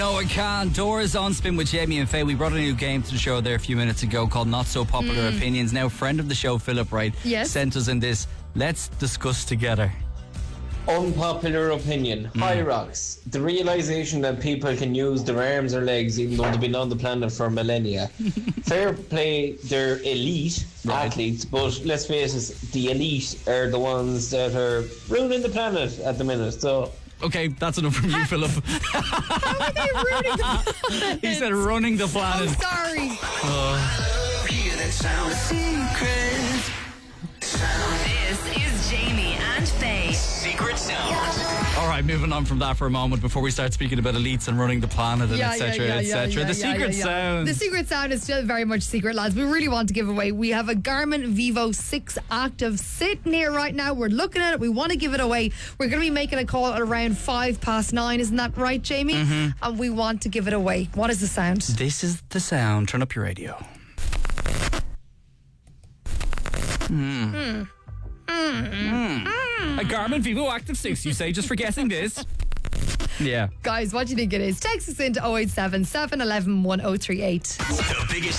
No, it can't. Doors on Spin with Jamie and Faye. We brought a new game to the show there a few minutes ago called Not So Popular Opinions. Now, friend of the show, Philip Wright, sent us in this. Let's discuss together. Unpopular opinion. High rocks. The realisation that people can use their arms or legs even though they've been on the planet for millennia. Fair play, they're elite athletes, but let's face it, the elite are the ones that are ruining the planet at the minute. So okay, that's enough from you, Philip. How are they ruining the planet? He said running the planet. Oh, sorry. Hear that sound. Secret sound. This is Jamie and Faye. Secret sound. All right, moving on from that for a moment before we start speaking about elites and running the planet and etc. etc. The secret sound. The secret sound is still very much secret, lads. We really want to give away. We have a Garmin Vivo 6 Active sitting here right now. We're looking at it. We want to give it away. We're going to be making a call at around 9:05. Isn't that right, Jamie? And we want to give it away. What is the sound? This is the sound. Turn up your radio. A Garmin Vivo Active 6, you say, just for guessing this? Yeah. Guys, what do you think it is? Text us into 0877 11 1038. The biggest